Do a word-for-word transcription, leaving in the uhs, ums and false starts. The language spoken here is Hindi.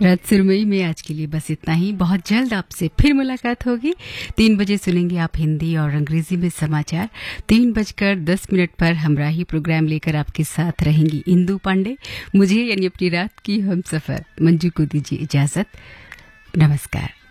रात सुरमई में आज के लिए बस इतना ही। बहुत जल्द आपसे फिर मुलाकात होगी। तीन बजे सुनेंगे आप हिंदी और अंग्रेजी में समाचार। तीन बजकर दस मिनट पर हमराही प्रोग्राम लेकर आपके साथ रहेंगी इंदु पांडे। मुझे यानी अपनी रात की हमसफर मंजू को दीजिए इजाजत। नमस्कार।